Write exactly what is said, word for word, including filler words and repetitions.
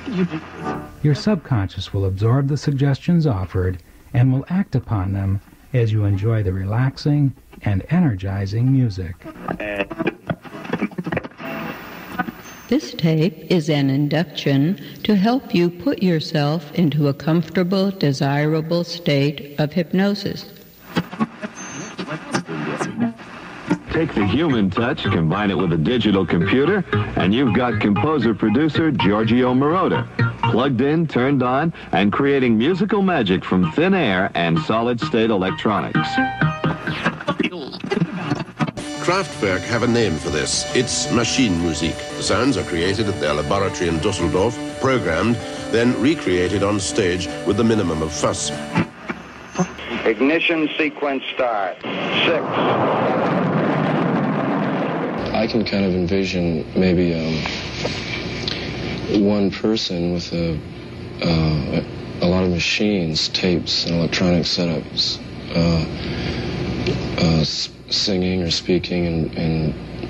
Your subconscious will absorb the suggestions offered and will act upon them as you enjoy the relaxing and energizing music. This tape is an induction to help you put yourself into a comfortable, desirable state of hypnosis. Take the human touch, combine it with a digital computer, and you've got composer-producer Giorgio Moroder, plugged in, turned on, and creating musical magic from thin air and solid-state electronics. Kraftwerk have a name for this. It's Maschinenmusik. The sounds are created at their laboratory in Dusseldorf, programmed, then recreated on stage with the minimum of fuss. Ignition sequence start. Six. I can kind of envision maybe um, one person with a, uh, a lot of machines, tapes, and electronic setups, uh, uh, singing or speaking and, and